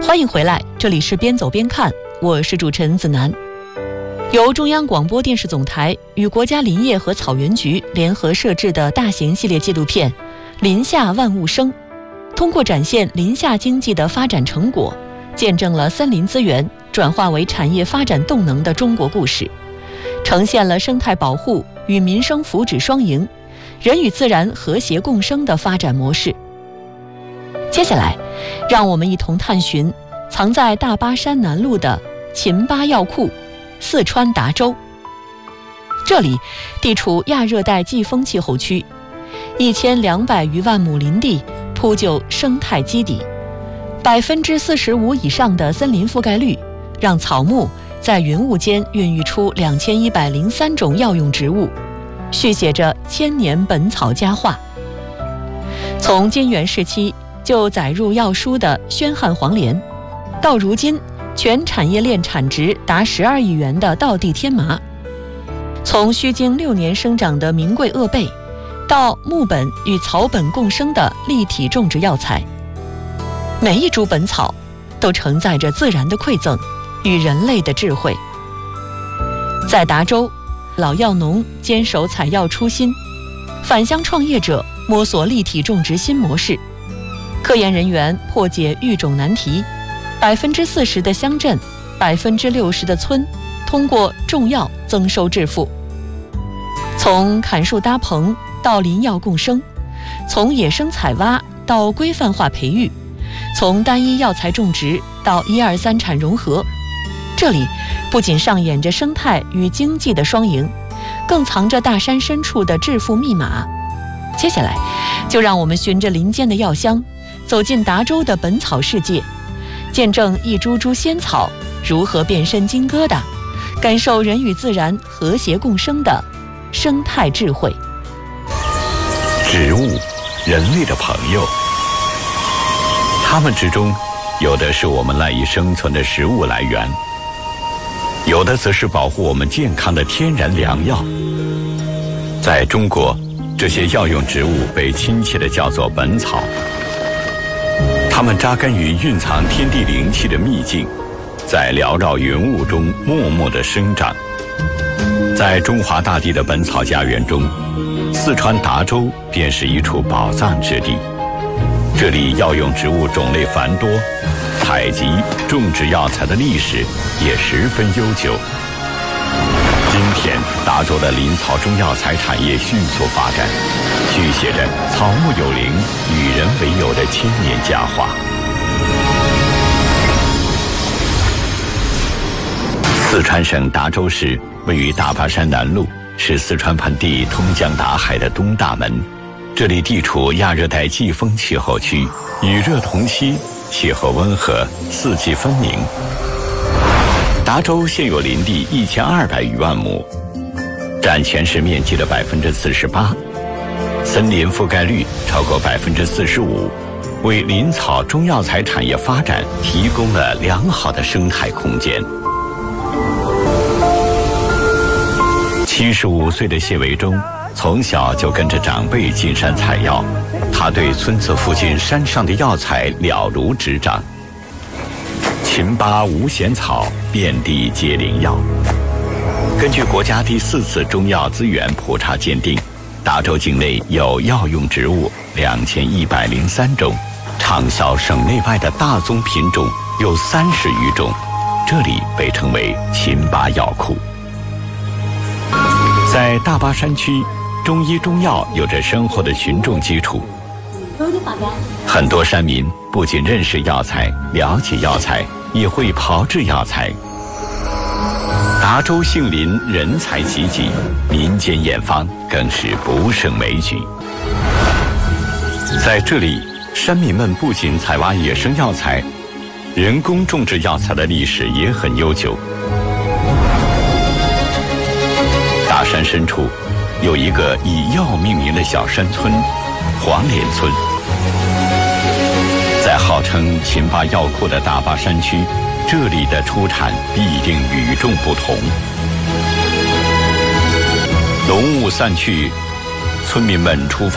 欢迎回来，这里是边走边看，我是主持人子楠。由中央广播电视总台与国家林业和草原局联合摄制的大型系列纪录片《林下万物生》，通过展现林下经济的发展成果，见证了森林资源转化为产业发展动能的中国故事，呈现了生态保护与民生福祉双赢、人与自然和谐共生的发展模式。接下来，让我们一同探寻藏在大巴山南麓的秦巴药库——四川达州。这里地处亚热带季风气候区，1200余万亩林地铺就生态基底，45%以上的森林覆盖率，让草木在云雾间孕育出2103种药用植物，续写着千年本草佳话。从金元时期就载入药书的宣汉黄连，到如今全产业链产值达12亿元的道地天麻，从需经6年生长的名贵鄂贝，到木本与草本共生的立体种植药材，每一株本草都承载着自然的馈赠与人类的智慧。在达州，老药农坚守采药初心，返乡创业者摸索立体种植新模式，科研人员破解育种难题，40%的乡镇，60%的村通过种药增收致富。从砍树搭棚到林药共生，从野生采挖到规范化培育，从单一药材种植到1、2、3产融合，这里不仅上演着生态与经济的双赢，更藏着大山深处的致富密码。接下来，就让我们循着林间的药香，走进达州的本草世界，见证一株株仙草如何变身金疙瘩，感受人与自然和谐共生的生态智慧。 植物，人类的朋友，它们之中，有的是我们赖以生存的食物来源，有的则是保护我们健康的天然良药。在中国，这些药用植物被亲切地叫做本草，它们扎根于蕴藏天地灵气的秘境，在缭绕云雾中默默地生长。在中华大地的本草家园中，四川达州便是一处宝藏之地。这里药用植物种类繁多，采集、种植药材的历史也十分悠久。今天，达州的林草中药材产业迅速发展，续写着草木有灵、与人为友的千年佳话。四川省达州市位于大巴山南麓，是四川盆地通江达海的东大门。这里地处亚热带季风气候区，雨热同期，气候温和，四季分明。达州现有林地1200余万亩，占全市面积的48%，森林覆盖率超过45%，为林草中药材产业发展提供了良好的生态空间。75岁的谢维忠从小就跟着长辈进山采药，他对村子附近山上的药材了如指掌。秦巴无险草，遍地皆灵药。根据国家第4次中药资源普查鉴定，达州境内有药用植物2103种，畅销省内外的大宗品种有30余种，这里被称为秦巴药库。在大巴山区，中医中药有着深厚的群众基础，很多山民不仅认识药材、了解药材，也会炮制药材。达州杏林人才济济，民间验方更是不胜枚举。在这里，山民们不仅采挖野生药材，人工种植药材的历史也很悠久。大山深处有一个以药命名的小山村——黄连村。在号称秦巴药库的大巴山区，这里的出产必定与众不同。浓雾散去，村民们出发